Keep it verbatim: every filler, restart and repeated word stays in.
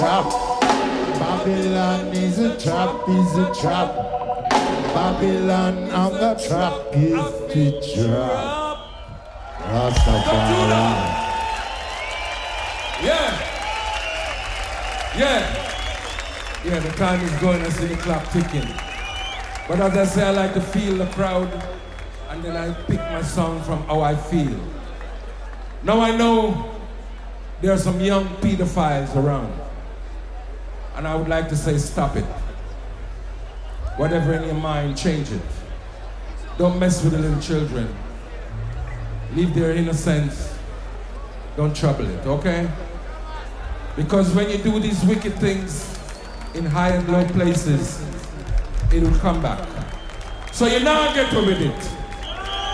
trap. Babylon is a trap, is a trap. Babylon on the trap is the trap. Rastafari. Yeah. Yeah. Yeah, the time is going, I see the clock ticking. But as I say, I like to feel the crowd, and then I pick my song from how I feel. Now I know there are some young pedophiles around, and I would like to say, stop it. Whatever in your mind, change it. Don't mess with the little children. Leave their innocence. Don't trouble it, okay? Because when you do these wicked things in high and low places, it will come back. So you now get with it.